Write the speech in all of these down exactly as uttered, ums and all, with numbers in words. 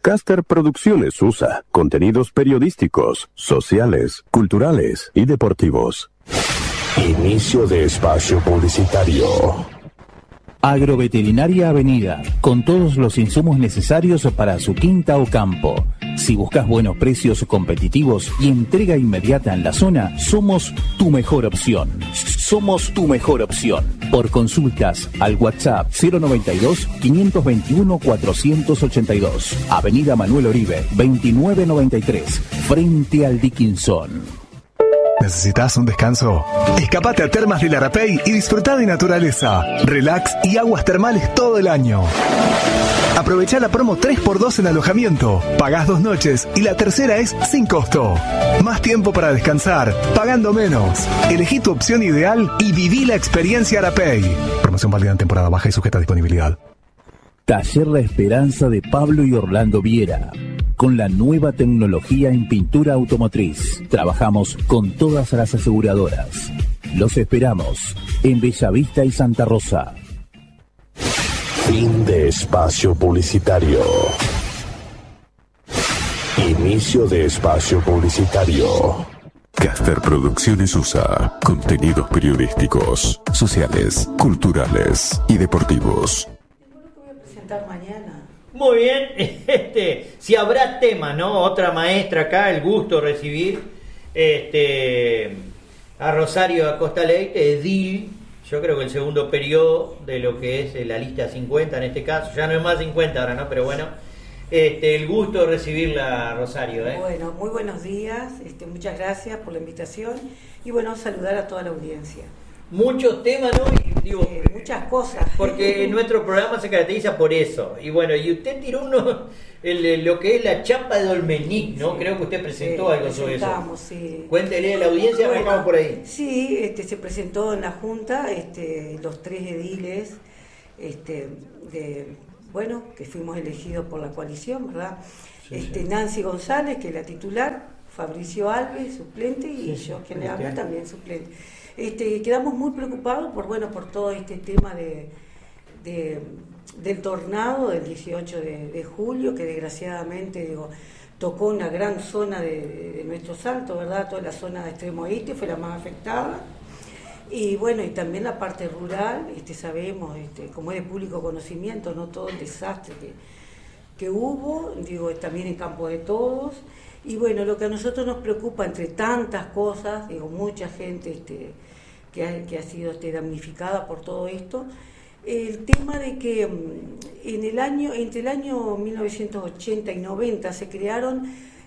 Caster Producciones U S A. Contenidos periodísticos, sociales, culturales y deportivos. Inicio de espacio publicitario. Agroveterinaria Avenida, con todos los insumos necesarios para su quinta o campo. Si buscas buenos precios competitivos y entrega inmediata en la zona, somos tu mejor opción. Somos tu mejor opción. Por consultas al WhatsApp cero noventa y dos, quinientos veintiuno, cuatrocientos ochenta y dos. Avenida Manuel Oribe, veintinueve noventa y tres, frente al Dickinson. ¿Necesitas un descanso? Escapate a Termas del Arapey y disfruta de naturaleza, relax y aguas termales todo el año. Aprovecha la promo tres por dos en alojamiento. Pagás dos noches y la tercera es sin costo. Más tiempo para descansar, pagando menos. Elegí tu opción ideal y viví la experiencia Arapey. Promoción válida en temporada baja y sujeta a disponibilidad. Taller La Esperanza de Pablo y Orlando Viera. Con la nueva tecnología en pintura automotriz. Trabajamos con todas las aseguradoras. Los esperamos en Bellavista y Santa Rosa. Fin de espacio publicitario. Inicio de espacio publicitario. Caster Producciones U S A. Contenidos periodísticos, sociales, culturales y deportivos. Voy a presentar mañana. Muy bien, este, si habrá tema, ¿no? Otra maestra acá, el gusto de recibir este, a Rosario Acosta Leite, edil, yo creo que el segundo periodo de lo que es la lista cincuenta en este caso, ya no es más cincuenta ahora, ¿no? Pero bueno, este, el gusto de recibirla, Rosario, ¿eh? Bueno, muy buenos días, este, muchas gracias por la invitación y bueno, saludar a toda la audiencia. Muchos temas, ¿no? Y, digo, eh, muchas cosas. Porque nuestro programa se caracteriza por eso. Y bueno, y usted tiró uno, el, lo que es la chapa de Dolmenic, ¿no? Sí, creo que usted presentó sí, algo sobre eso. Sí. Cuéntele a la audiencia, bueno, arrancamos por ahí. Sí, este, se presentó en la Junta este, los tres ediles, este, de, bueno, que fuimos elegidos por la coalición, ¿verdad? Sí, este, sí. Nancy González, que es la titular, Fabricio Alves, suplente, y sí, yo, quien le habla, también suplente. Este, quedamos muy preocupados por bueno por todo este tema de, de del tornado del dieciocho de julio, que desgraciadamente digo, tocó una gran zona de, de, de nuestro Salto, ¿verdad? Toda la zona de extremo oeste fue la más afectada, y bueno, y también la parte rural, este, sabemos, este, como es de público conocimiento, no todo el desastre que, que hubo, digo, también en Campo de Todos. Y bueno, lo que a nosotros nos preocupa, entre tantas cosas, digo, mucha gente este, que, ha, que ha sido este, damnificada por todo esto, el tema de que en el año, entre el año mil novecientos ochenta y noventa se crearon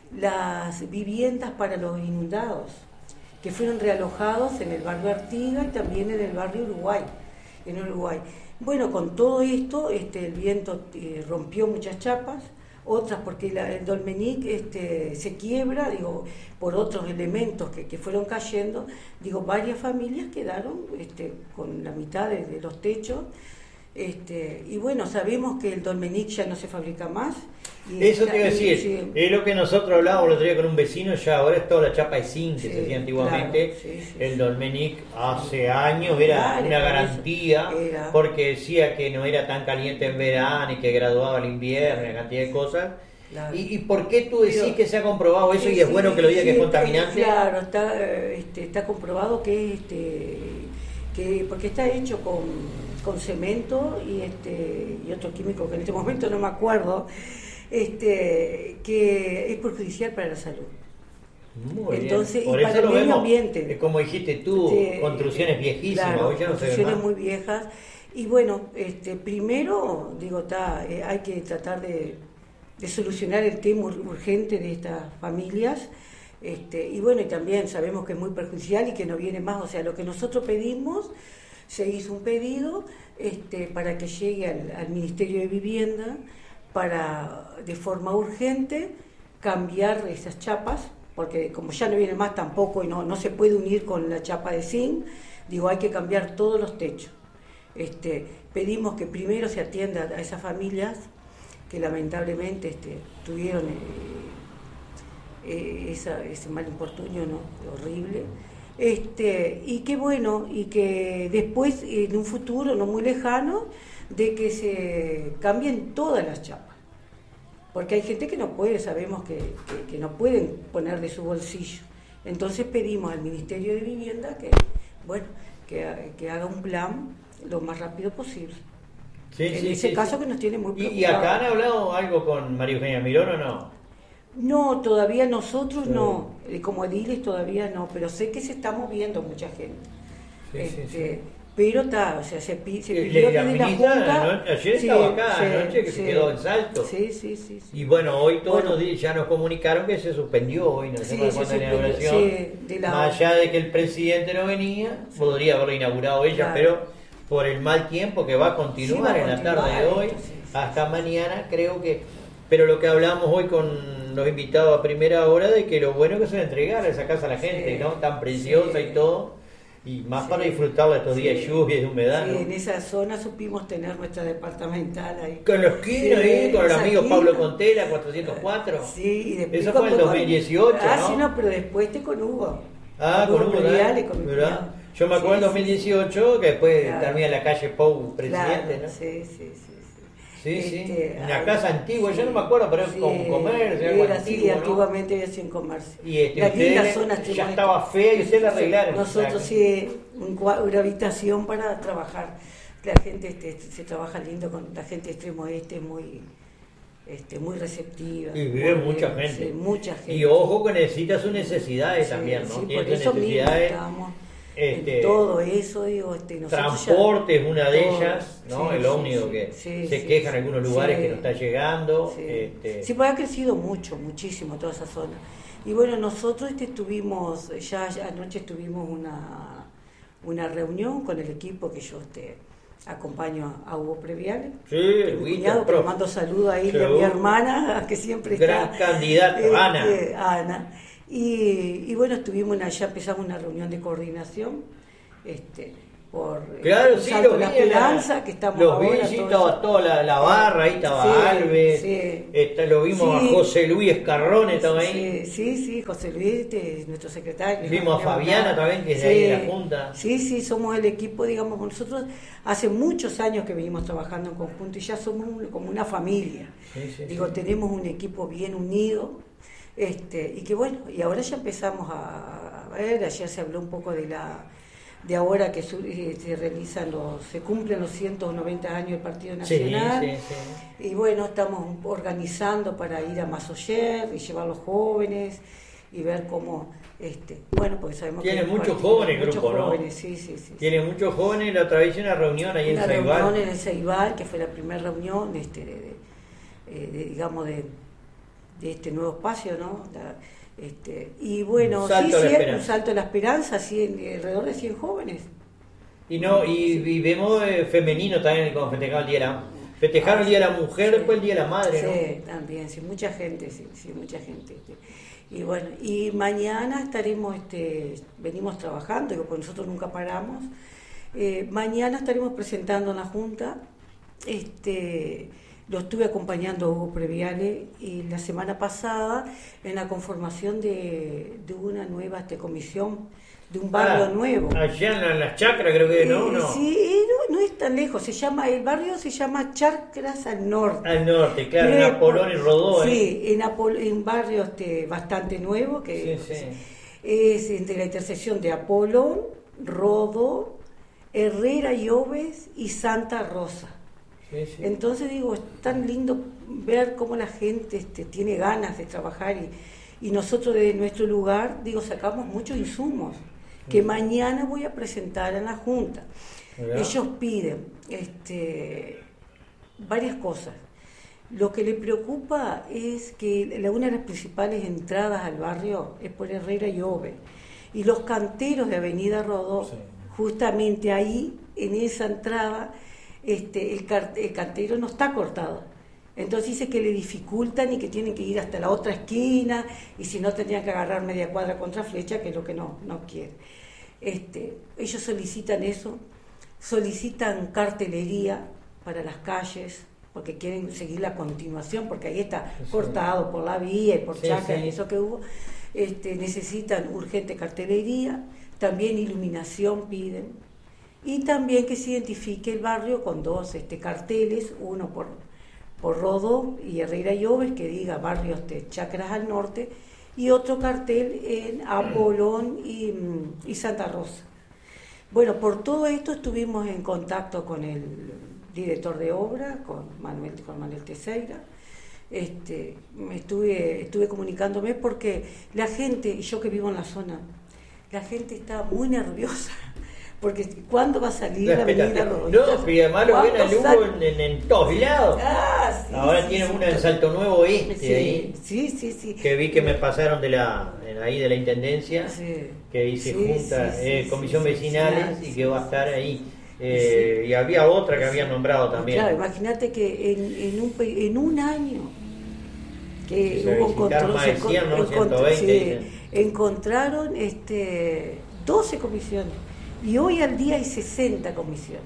las viviendas para los inundados, que fueron realojados en el barrio Artigas y también en el barrio Uruguay, en Uruguay. Bueno, con todo esto, este, el viento eh, rompió muchas chapas, otras porque la, el Dolmenic este, se quiebra, digo, por otros elementos que, que fueron cayendo, digo, varias familias quedaron este, con la mitad de, de los techos, este, y bueno, sabemos que el Dolmenic ya no se fabrica más. Y eso está, te iba a decir, sí, es lo que nosotros hablábamos el otro día con un vecino, ya ahora es toda la chapa de zinc que sí, se hacía antiguamente, claro, sí, sí, el Dolmenic hace sí. años era claro, una garantía, era. Porque decía que no era tan caliente en verano y que graduaba el invierno, una cantidad de cosas. Claro. ¿Y, ¿Y por qué tú decís Pero, que se ha comprobado eso sí, y es bueno que lo diga sí, que es contaminante? Claro, está, este, está comprobado que, este, que porque está hecho con, con cemento y, este, y otro químico que en este momento no me acuerdo, este, que es perjudicial para la salud. Muy Entonces, bien. Por y eso para lo el medio vemos, ambiente. Como dijiste tú, sí, construcciones viejísimas, claro, hoy ya no construcciones se ve más. muy viejas. Y bueno, este, primero, digo, ta, eh, hay que tratar de, de solucionar el tema urgente de estas familias. Este, y bueno, y también sabemos que es muy perjudicial y que no viene más. O sea, lo que nosotros pedimos, se hizo un pedido este, para que llegue al, al Ministerio de Vivienda para, de forma urgente, cambiar esas chapas, porque como ya no viene más tampoco y no, no se puede unir con la chapa de zinc, digo, hay que cambiar todos los techos. Este, pedimos que primero se atienda a esas familias que lamentablemente este, tuvieron eh, eh, esa, ese mal infortunio, ¿no? Horrible. Este, y que bueno, y que después, en un futuro no muy lejano, de que se cambien todas las chapas. porque hay gente que no puede, sabemos que, que, que no pueden poner de su bolsillo. Entonces pedimos al Ministerio de Vivienda que, bueno, que, que haga un plan lo más rápido posible. Sí, en sí, ese sí, caso sí. que nos tiene muy ¿Y, preocupados. ¿Y acá han hablado algo con María Eugenia Mirón o no? No, todavía nosotros Sí. no, eh, como ediles todavía no, pero sé que se está moviendo mucha gente. Sí, este, sí, sí. Pero está, o sea, se, pi- se Eh, pidió la desde la ministra Junta. ano- ayer Sí, estaba acá, sí, anoche, que se sí. quedó en Salto. Sí, sí, sí. sí. Y bueno, hoy todos Bueno. nos di- ya nos comunicaron que se suspendió hoy, no sé Sí, para se cuándo la suspendió, inauguración. sí, de la- Más allá de que el presidente no venía, podría haberlo inaugurado ella, Claro. pero por el mal tiempo que va a continuar Sí, va a en la continuar tarde de hoy, esto, sí, sí, hasta mañana, creo que... Pero lo que hablamos hoy con los invitados a primera hora, de que lo bueno que se le entregara esa casa a la gente, Sí, ¿no? Tan preciosa sí. y todo, y más Sí. para disfrutar de estos días de Sí. lluvia y de humedad, Sí, ¿no? en esa zona supimos tener nuestra departamental ahí. Con los esquina Sí, ahí, con el esa amigo esquina. Pablo Contela, cuatrocientos cuatro. Sí, y después Eso fue en el con- dos mil dieciocho, Ah, ¿no? sí, no, pero después te con Hugo. Ah, con Hugo Previale, también, con mi ¿verdad? cuñado. Yo me acuerdo en Sí, dos mil sí, dieciocho, que después Claro. termina en la calle Pou, presidente, claro, ¿no? Sí, sí, sí. sí. Sí, sí. Este, Una ay, casa antigua, sí, yo no me acuerdo, pero es sí, con comercio, algo era así, antiguo, ¿no? antiguamente era sin comercio. Y este, Las lindas ustedes zonas ya tenemos estaba esto. fea y ustedes la arreglaron. Nosotros O sea, sí, un cua- una habitación para trabajar. La gente este, se trabaja lindo con la gente de extremo este, muy este, muy receptiva. Y vive muy mucha bien, gente. sí, mucha gente. Y ojo que necesita sus necesidades Sí, también, ¿no? sí, Tiene por sus eso mismo necesidades. estamos este, en todo eso, digo, este, nosotros ya- Transporte es una de todo, ellas, ¿no? sí, el sí, ómnibus sí, que sí, se sí, queja en sí, algunos lugares sí, que no está llegando. Sí, este, sí, pues ha crecido mucho, muchísimo toda esa zona. Y bueno, nosotros este, tuvimos, ya, ya anoche tuvimos una, una reunión con el equipo que yo este, acompaño a Hugo Previale. Sí, mi Huguito, cuñado, que profe. le mando saludos a él y a Seguro. mi hermana, que siempre Gran está. candidato, este, Ana. Ana. Y, y bueno, estuvimos una, ya empezamos una reunión de coordinación este, por Claro, el sí, Salto lo de la vi en la- Esperanza, que estamos Los ahora, vi, sí, todo estaba eso. toda la, la barra, ahí estaba Sí, Alves, sí. este, lo vimos Sí. a José Luis Escarrone, estaba ahí. Sí, sí, sí, José Luis, este, nuestro secretario. Vimos a Fabiana también, que es de ahí de la Junta. Sí, sí, somos el equipo, digamos, nosotros hace muchos años que venimos trabajando en conjunto y ya somos un- como una familia. Sí, sí, Digo, sí. tenemos un equipo bien unido, este, y que bueno, y ahora ya empezamos a, a ver, ayer se habló un poco de la de ahora que su- eh, se realizan los, se cumplen los ciento noventa años del Partido Sí, Nacional. sí, sí. Y bueno, estamos organizando para ir a Masoyer y llevar a los jóvenes y ver cómo, este, bueno, porque sabemos Tiene que... muchos partido- jóvenes el muchos grupo, ¿no? jóvenes, sí, sí, sí. Tiene muchos jóvenes, la otra vez hice una reunión ahí Una en reunión Ceibal. en el Ceibal, que fue la primera reunión, este, de, de- eh, de, digamos, de, de este nuevo espacio, ¿no? La- este, y bueno, Un salto sí, a la sí, esperanza. un salto a la esperanza, sí, en- alrededor de cien jóvenes. Y no, y, y vemos eh, femenino también como festejaron el día de la festejaron el día de la mujer, Sí. después el día de la madre, Sí, también, sí, mucha gente, sí, sí, mucha gente. este. Y bueno, y mañana estaremos, este, venimos trabajando, digo, porque nosotros nunca paramos. Eh, mañana estaremos presentando en la Junta, este, lo estuve acompañando a Hugo Previale y la semana pasada en la conformación de, de una nueva este, comisión, de un ¿no? barrio Ah, nuevo. Allá en la- en las chacras creo que, ¿no? Eh, no. Sí, no, no es tan lejos, se llama, el barrio se llama Charcras al Norte. Al norte, claro, en Pero, Apolón y Rodó. ¿eh? Sí, en, Apol- en un barrio este, bastante nuevo, que Sí, sí. es entre la intersección de Apolón, Rodó, Herrera y Oves y Santa Rosa. Sí, sí. Entonces digo, es tan lindo ver cómo la gente este, tiene ganas de trabajar y, y nosotros de nuestro lugar, digo, sacamos muchos insumos que mañana voy a presentar en la Junta. Mirá. Ellos piden este, varias cosas. Lo que le preocupa es que la, una de las principales entradas al barrio es por Herrera y Ove. Y los canteros de Avenida Rodó, Sí. justamente ahí, en esa entrada, este, el, car- el cantero no está cortado. Entonces dice que le dificultan y que tienen que ir hasta la otra esquina y si no tendrían que agarrar media cuadra contra flecha, que es lo que no, no quiere. Este, ellos solicitan eso, solicitan cartelería para las calles, porque quieren seguir la continuación, porque ahí está Sí. cortado por la vía y por Sí, chacras sí. y eso que hubo. Este, necesitan urgente cartelería, también iluminación piden, y también que se identifique el barrio con dos este, carteles, uno por, por Rodó y Herrera y Oves, que diga barrios de Chacras al norte, y otro cartel en Apolón y, y Santa Rosa. Bueno, por todo esto estuvimos en contacto con el director de obra, con Manuel, con Manuel Teixeira. Este, me estuve, estuve comunicándome porque la gente, yo que vivo en la zona, la gente está muy nerviosa. Porque ¿cuándo va a salir la, la avenida Rodó? No, y además lo ven a Lugo en, en, en todos lados. Ah, sí, Ahora sí, tienen sí, una en Salto Nuevo Este sí, ahí. Sí, sí, sí. Que vi que me pasaron de la ahí de la Intendencia, sí, que hice sí, junta, sí, eh, comisión sí, vecinales sí, y que va a estar ahí. Eh, sí. Y había otra que habían nombrado también. Claro, imagínate que en, en, un, en un año que sí, hubo control, se decían, ¿no? ciento veinte, sí, encontraron este, doce comisiones. Y hoy al día hay sesenta comisiones.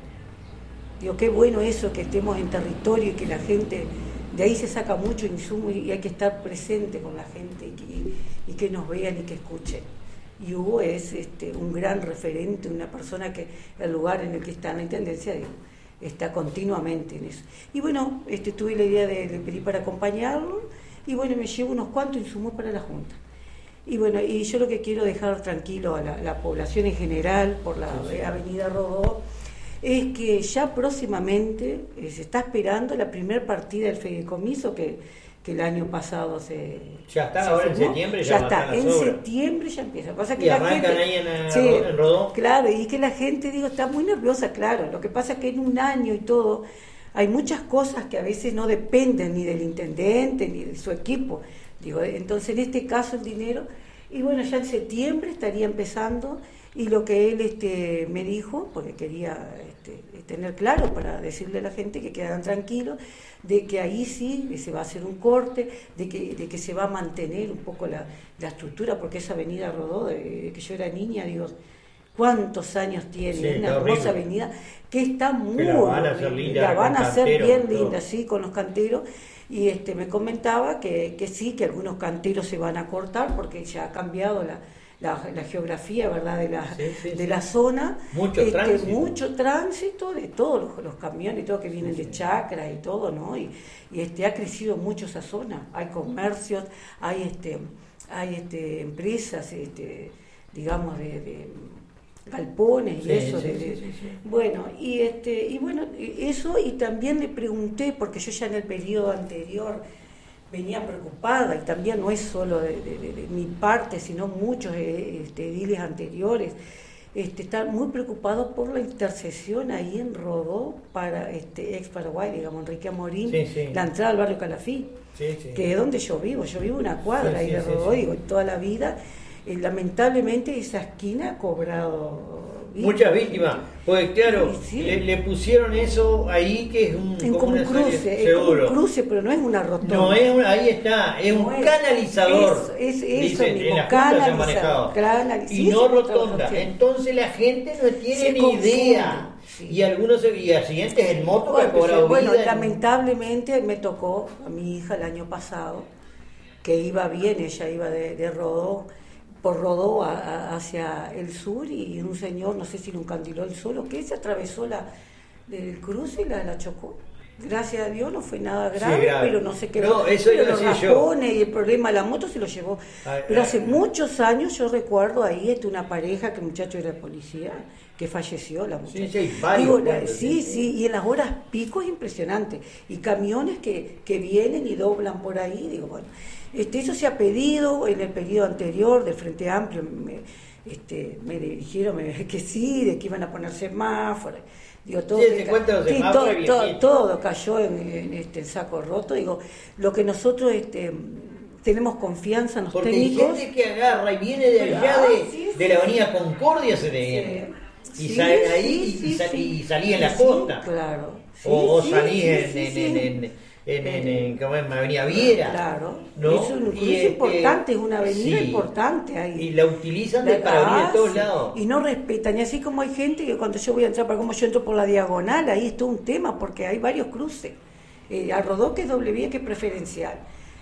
Digo, qué bueno eso, que estemos en territorio y que la gente, de ahí se saca mucho insumo y hay que estar presente con la gente y que, y que nos vean y que escuchen. Y Hugo es este, un gran referente, una persona que el lugar en el que está en la Intendencia, digo, está continuamente en eso. Y bueno, este, tuve la idea de, de pedir para acompañarlo y bueno, me llevo unos cuantos insumos para la Junta. Y bueno, y yo lo que quiero dejar tranquilo a la, la población en general por la avenida Rodó es que ya próximamente eh, se está esperando la primera partida del fideicomiso que, que el año pasado se ya está, se ahora firmó. En septiembre ya, ya está, en obras. septiembre ya empieza. Pasa que y la arrancan gente, ahí en, en, sí, en Rodó. Claro, y que la gente, digo, está muy nerviosa, claro. Lo que pasa es que en un año y todo hay muchas cosas que a veces no dependen ni del intendente ni de su equipo. Digo, entonces en este caso el dinero, y bueno, ya en septiembre estaría empezando, y lo que él este, me dijo, porque quería este, tener claro para decirle a la gente que quedaran tranquilos, de que ahí sí se va a hacer un corte, de que, de que se va a mantener un poco la, la estructura, porque esa avenida Rodó, de que yo era niña, digo, ¿cuántos años tiene? Sí, una hermosa avenida que está muy que la van a hacer linda, la van a hacer bien todo. linda, sí, con los canteros. Y este me comentaba que, que sí, que algunos canteros se van a cortar porque ya ha cambiado la, la, la geografía, ¿verdad?, de la, sí, sí, de la zona. Mucho este, tránsito. Mucho tránsito de todos los, los camiones y todo que vienen sí, de Chacra y todo, ¿no? Y, y este ha crecido mucho esa zona. Hay comercios, hay este hay este empresas, este digamos, de... de galpones y sí, eso sí, de, sí, de, sí, sí. bueno y este y bueno eso, y también le pregunté porque yo ya en el periodo anterior venía preocupada, y también no es solo de, de, de, de mi parte sino muchos este, ediles anteriores este, están muy preocupados por la intersección ahí en Rodó para este ex Paraguay, digamos Enrique Amorín, sí, sí. la entrada al barrio Calafí, sí, sí. que es donde yo vivo, yo vivo una cuadra sí, ahí sí, de Rodó, sí, sí. y toda la vida. Eh, lamentablemente esa esquina ha cobrado muchas víctimas, porque claro, sí, sí. Le, le pusieron eso ahí que es un, en como, como un cruce, es como un cruce, pero no es una rotonda. No es una, ahí está, es no un es, canalizador. Es, es eso dicen, mismo, en la Junta se ha manejado. Canaliz- y sí, no sí, rotonda. Entonces la gente no tiene se ni confunde, idea. Sí. Y algunos y accidentes en moto que ha cobrado Bueno, vida lamentablemente en... me tocó a mi hija el año pasado, que iba bien, ella iba de, de Rodó, por Rodó a, a, hacia el sur, y un señor, no sé si lo encandiló el sol o qué, se atravesó la del cruce y la, la chocó. Gracias a Dios no fue nada grave, sí, grave. pero no sé qué. No, eso pero los raspones y el problema de la moto se lo llevó. Ay, pero ay, hace ay. muchos años yo recuerdo ahí este, una pareja que el muchacho era policía, que falleció la muchacha. Sí, sí, varios, Digo, varios, sí, sí, sí, y en las horas pico es impresionante. Y camiones que, que vienen y doblan por ahí, digo, bueno. Este, eso se ha pedido en el periodo anterior del Frente Amplio, me, este, me dijeron me, que sí, de que iban a poner semáforos, digo, todo, sí, que, sí, todo, todo, todo cayó en, en este saco roto. Digo, lo que nosotros este, tenemos confianza en los porque técnicos. Porque hay gente que agarra y viene de allá ah, de, sí, de la avenida Concordia, se de sí. y sí, sale ahí sí, y, sí, sal, y salí en la sí, costa, claro. Sí, o, sí, o salí sí, en, sí, en, sí. en, en En, en, en, como en Avenida Viera. Claro, ¿no? Es un cruce importante, es una avenida sí. importante ahí. Y la utilizan de, para venir de todos lados. Y no respetan, y así como hay gente que cuando yo voy a entrar, para como yo entro por la diagonal, ahí es todo un tema, porque hay varios cruces. Eh, a Rodó, que es doble vía, que es preferencial.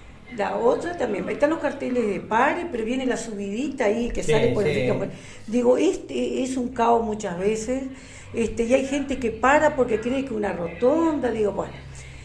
La otra también, están los carteles de pare, pero viene la subidita ahí que sí, sale por sí. el río. Digo, este es un caos muchas veces, este, y hay gente que para porque cree que una rotonda, digo, bueno.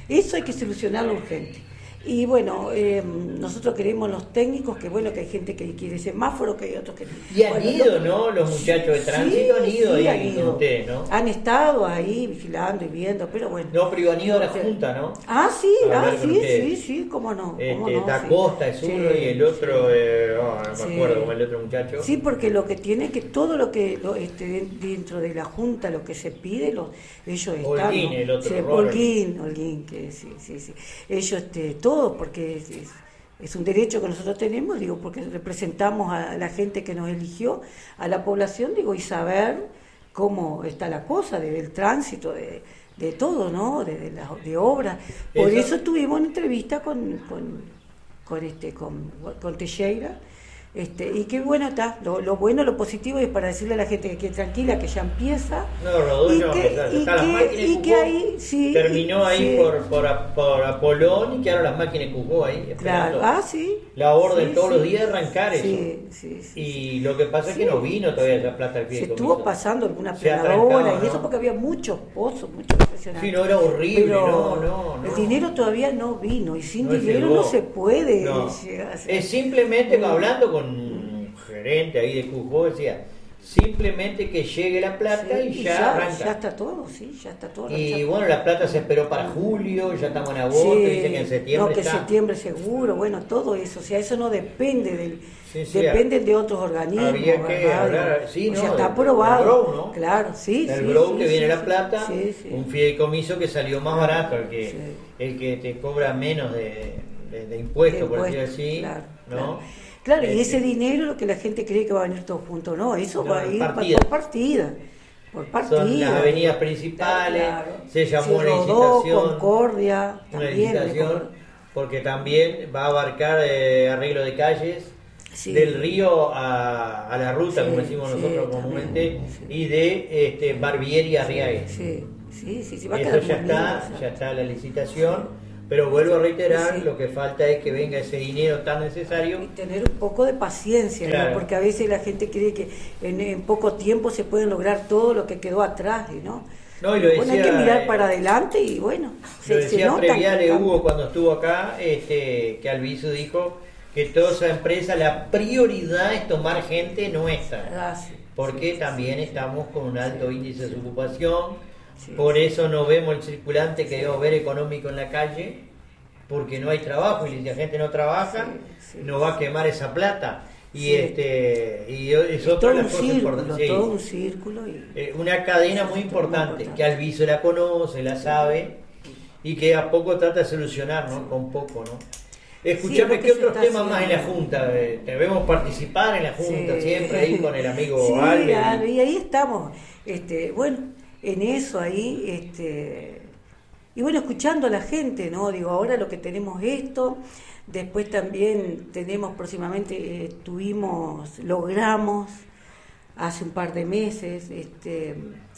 Eso hay que solucionarlo urgente. Y bueno, eh, nosotros queremos los técnicos, que bueno, que hay gente que quiere semáforo, que hay otros que... Y han bueno, ido, lo, ¿no? Los muchachos de tránsito sí, han ido sí, ahí han con ido. ustedes, ¿no? Han estado ahí vigilando y viendo, pero bueno. No, pero han ido a la Junta, ¿no? Ah, sí, A ah, hablar con sí, ustedes. sí, sí, cómo no. Cómo Este, no Da sí. Costa es uno Sí, y el otro, sí. eh, oh, no me Sí. acuerdo cómo el otro muchacho. Sí, porque lo que tiene que, todo lo que lo, este, dentro de la Junta, lo que se pide, lo, ellos están... Holguín, ¿no? el otro, Sí, Robert. Holguín, Holguín, que sí, sí, sí. Ellos, este, todo, porque es, es, es un derecho que nosotros tenemos, digo, porque representamos a la gente que nos eligió, a la población, digo, y saber cómo está la cosa, desde el tránsito, de, de todo, ¿no? De, de, la, de obras. Por eso, eso tuvimos una entrevista con, con, con, este, con, con Teixeira. Este, y qué bueno está, lo, lo bueno, lo positivo es para decirle a la gente que quede tranquila, que ya empieza. No, Rodolfo, y no, que, está, y está las que, máquinas y Cujó, que ahí, sí, terminó ahí sí. por, por, por Apolón y quedaron las máquinas Cujó ahí esperando. Claro, ah, sí. La orden sí, todos sí. los días arrancar eso. Sí, sí, sí, y sí. lo que pasa es que Sí. no vino todavía esa plata al Se fideicomiso. estuvo pasando alguna Se ha planadora trancado, y eso ¿no? porque había muchos pozos, muchos profesionales. Sí, no, era horrible, Pero no, no, no. el dinero todavía no vino y sin No dinero llegó. no se puede No. llegar a hacer. Es simplemente, Mm. hablando con un gerente ahí de Cujó, decía, simplemente que llegue la plata Sí, y ya, arranca. ya está todo, sí, ya está todo. Y ya- bueno, la plata se esperó para julio, ya estamos en agosto, Sí, dicen que en septiembre no, que está. septiembre seguro, bueno, todo eso, o sea, eso no depende del, Sí, sí, depende de otros organismos. había que ¿verdad? hablar, sí, o no, sea, está del- aprobado. del Grow, ¿no? Claro, sí, El sí. Grow sí, que sí, viene sí, la plata, sí, sí. un fideicomiso que salió más barato, el que, Sí. el que te cobra menos de, de, de impuestos, por así Impuestos, decir, claro, ¿no? claro. Claro, y Este, ese dinero lo que la gente cree que va a venir todo junto, no, eso No, va a ir partida. por partida, por partida. Son las avenidas principales, Claro. se llamó Sí, una Rodó, licitación, Concordia, una también, licitación, Concordia. porque también va a abarcar eh, arreglo de calles, Sí. del río a, a la ruta, Sí, como decimos sí, nosotros también, comúnmente, sí. y de este, Barbieri a Riague. Sí, sí, sí, sí, va a Eso quedar ya muy lindo, está, o sea. ya está la licitación, pero vuelvo a reiterar, Sí. lo que falta es que venga ese dinero tan necesario. Y tener un poco de paciencia, ¿no? Claro. Porque a veces la gente cree que en, en poco tiempo se puede lograr todo lo que quedó atrás, y ¿no? No, y lo Bueno, hay decía, que mirar eh, para adelante y bueno, Lo decía notan Previale cambios. Hugo cuando estuvo acá, este, que Albizu dijo que toda esa empresa, la prioridad es tomar gente nuestra, Ah, sí, porque sí, también sí. estamos con un alto índice de ocupación, Sí, por sí. eso no vemos el circulante que debemos ver económico en la calle, porque no hay trabajo, y si la gente no trabaja, Sí, sí, no va a quemar esa plata. Y Sí. este y es Es otra todo de un las cosas círculo, importantes. Sí. todo un círculo. Y... Eh, una cadena muy Muy importante, importante. que Alviso la conoce, la sabe, y que a poco trata de solucionar, ¿no? Con poco, ¿no? Escuchame, Sí, lo ¿qué que se otros está temas más en la haciendo. Junta? Eh, Debemos participar en la Junta Sí. siempre, ahí con el amigo Sí, Alves. Alves, y ahí estamos, este, bueno, en eso ahí, este, y bueno, escuchando a la gente, ¿no? Digo, ahora lo que tenemos esto, después también tenemos próximamente, eh, tuvimos, logramos hace un par de meses, este,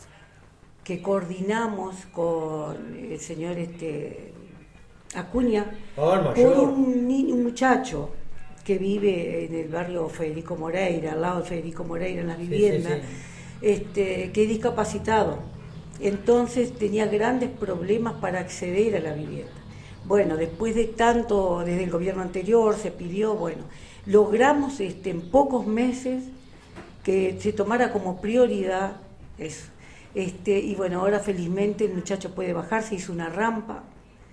que coordinamos con el señor este Acuña, Oh, el mayor. por un, ni- un muchacho que vive en el barrio Federico Moreira, al lado de Federico Moreira, en las Sí, viviendas, sí, Este, que es discapacitado. Entonces tenía grandes problemas para acceder a la vivienda. Bueno, después de tanto, desde el gobierno anterior se pidió, bueno, logramos este, en pocos meses que se tomara como prioridad eso. Este, y bueno, ahora felizmente el muchacho puede bajar, se hizo una rampa.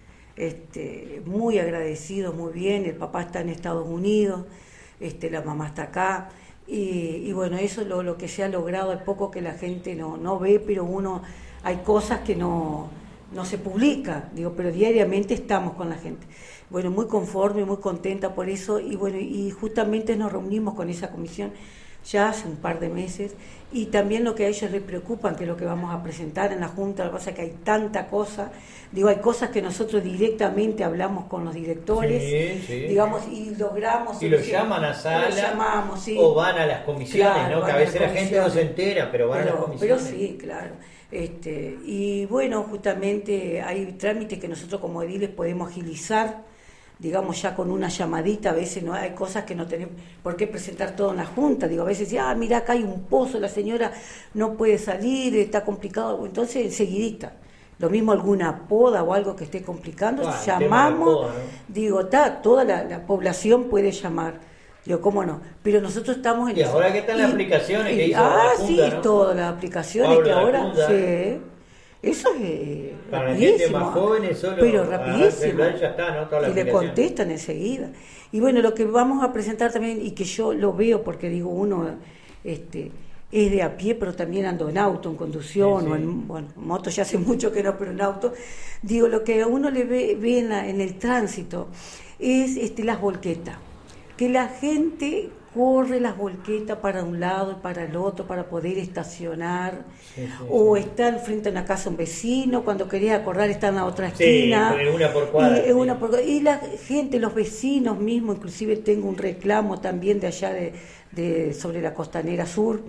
Este, muy agradecido, muy bien, el papá está en Estados Unidos, este, la mamá está acá, y, y bueno, eso es lo, lo que se ha logrado, es poco que la gente no, no ve, pero uno, hay cosas que no, no se publica, digo, pero diariamente estamos con la gente. Bueno, muy conforme, muy contenta por eso, y bueno, y justamente nos reunimos con esa comisión ya hace un par de meses, y también lo que a ellos les preocupan, que es lo que vamos a presentar en la Junta, lo que pasa es que hay tanta cosa, digo, hay cosas que nosotros directamente hablamos con los directores, Sí, sí. digamos, y logramos... Y lo solucionar. llaman a sala, Lo llamamos, sí. o van a las comisiones, Claro, ¿no? Que van a a veces las la gente no se comisiones. entera, pero van a las Pero, comisiones. pero sí, claro. Este, y bueno, justamente hay trámites que nosotros como ediles podemos agilizar, digamos, ya con una llamadita. A veces no hay cosas que no tenemos por qué presentar todo en la Junta. Digo, a veces, ah, mira, acá hay un pozo, la señora no puede salir, está complicado. Entonces, enseguidita. Lo mismo alguna poda o algo que esté complicando, Ah, llamamos, poda, ¿no? digo, ta, toda la, la población puede llamar. Digo, ¿cómo no? Pero nosotros estamos en Y eso. ahora que están las Y- aplicaciones y- que hizo Ah, la sí, Funda, ¿no? todas las aplicaciones Pablo que ahora... Lacunda. Sí, eso es eh, Para la rapidísimo. gente más joven, solo pero agarrar el rapidísimo. celular y ya está, ¿no? Toda la Y le aplicación. contestan enseguida. Y bueno, lo que vamos a presentar también, y que yo lo veo porque digo, uno este, es de a pie, pero también ando en auto, en conducción, Sí, sí. o en, bueno, en moto ya hace mucho que no, pero en auto. Digo, lo que a uno le ve, ve en, la- en el tránsito es este, las volquetas. Que la gente corre las volquetas para un lado y para el otro para poder estacionar, Sí, sí, o sí. están frente a una casa un vecino, cuando quería acordar está en la otra Sí, esquina. pero es una por cuadra, y, es sí. una por- y la gente, los vecinos mismos, inclusive tengo un reclamo también de allá de, de sobre la Costanera Sur,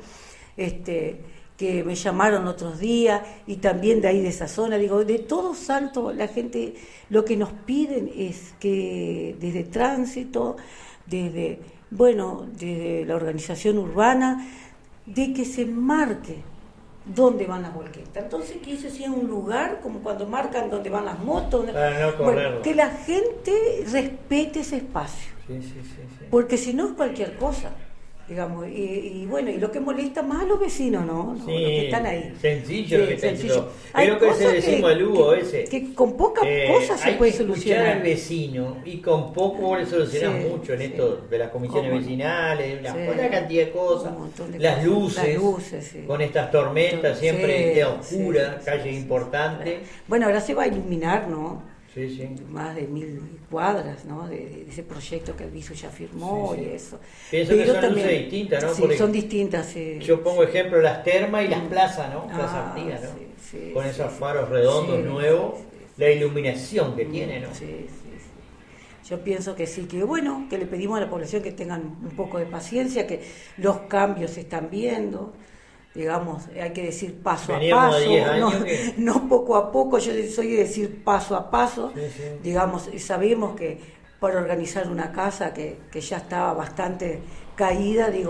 este que me llamaron otros días, y también de ahí de esa zona, digo, de todo Salto, la gente lo que nos piden es que desde tránsito, desde, bueno, desde la organización urbana, de que se marque dónde van las volquetas. Entonces, que eso sea un lugar, como cuando marcan dónde van las motos, Para no bueno, correrlo. que la gente respete ese espacio, Sí, sí, sí, sí. porque si no es cualquier cosa. Digamos, y, y bueno, y lo que molesta más a los vecinos, ¿no? No, Sí, los que están ahí. sencillo lo que está sencillo. diciendo. Hay Es lo que se cosas decimos al Hugo que, ese. que con pocas Eh, cosas se hay puede que escuchar solucionar. al vecino y con poco le solucionas Sí, mucho en sí. esto de las comisiones ¿Cómo no? vecinales, una Sí. buena cantidad de cosas, Un montón de las cosas. luces, Las luces, sí. con estas tormentas Sí, siempre queda oscura, sí, calles sí, sí. importantes. Bueno, ahora se va a iluminar, ¿no? Sí, sí. Más de mil cuadras, ¿no? De, de ese proyecto que el Viso ya firmó Sí, sí. y eso. Pienso que son luces distintas, ¿no? Sí, Porque son distintas. Sí. Yo pongo ejemplo las termas y las plazas, ¿no? Plaza Ah, Artigas, ¿no? sí, sí, Con sí, esos sí. faros redondos Sí, nuevos, sí, sí. la iluminación que tiene, ¿no? Sí, sí, sí. Yo pienso que sí, que bueno, que le pedimos a la población que tengan un poco de paciencia, que los cambios se están viendo, digamos, hay que decir paso Veníamos a de paso, diez años no, que- no poco a poco, yo soy de decir paso a paso, Sí, sí. digamos, y sabemos que para organizar una casa que, que ya estaba bastante caída, digo,